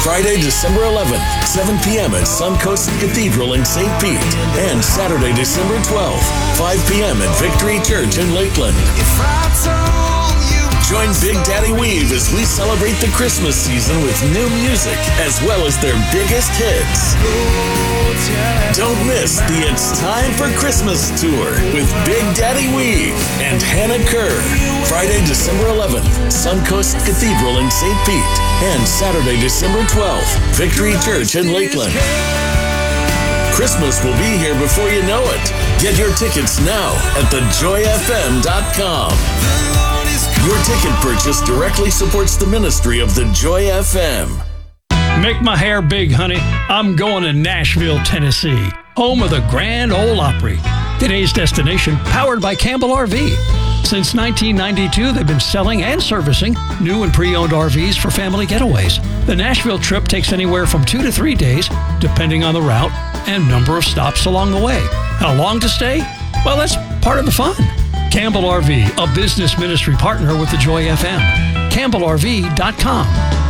Friday, December 11th, 7 p.m. at Suncoast Cathedral in St. Pete. And Saturday, December 12th, 5 p.m. at Victory Church in Lakeland. Join Big Daddy Weave as we celebrate the Christmas season with new music as well as their biggest hits. Don't miss the It's Time for Christmas tour with Big Daddy Weave and Hannah Kerr. Friday, December 11th, Suncoast Cathedral in St. Pete. And Saturday, December 12th, Victory Church in Lakeland. Christmas will be here before you know it. Get your tickets now at thejoyfm.com. Your ticket purchase directly supports the ministry of the Joy FM. Make my hair big, honey. I'm going to Nashville, Tennessee, home of the Grand Ole Opry. Today's destination, powered by Campbell RV. Since 1992, they've been selling and servicing new and pre-owned RVs for family getaways. The Nashville trip takes anywhere from 2 to 3 days, depending on the route and number of stops along the way. How long to stay? Well, that's part of the fun. Campbell RV, a business ministry partner with the Joy FM. CampbellRV.com.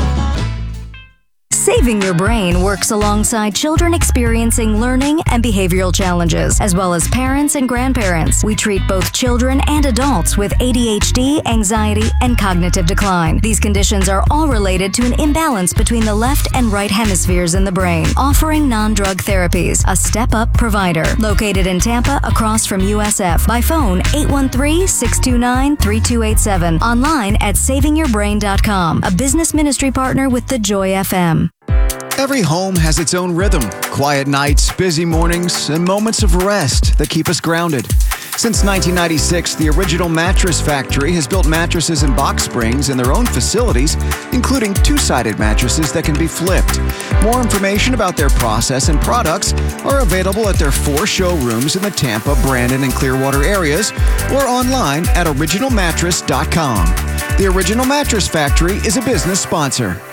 Saving Your Brain works alongside children experiencing learning and behavioral challenges, as well as parents and grandparents. We treat both children and adults with ADHD, anxiety, and cognitive decline. These conditions are all related to an imbalance between the left and right hemispheres in the brain. Offering non-drug therapies, a step-up provider. Located in Tampa, across from USF. By phone, 813-629-3287. Online at savingyourbrain.com. A business ministry partner with the Joy FM. Every home has its own rhythm. Quiet nights, busy mornings, and moments of rest that keep us grounded. Since 1996, the Original Mattress Factory has built mattresses and box springs in their own facilities, including two-sided mattresses that can be flipped. More information about their process and products are available at their 4 showrooms in the Tampa, Brandon, and Clearwater areas, or online at originalmattress.com. The Original Mattress Factory is a business sponsor.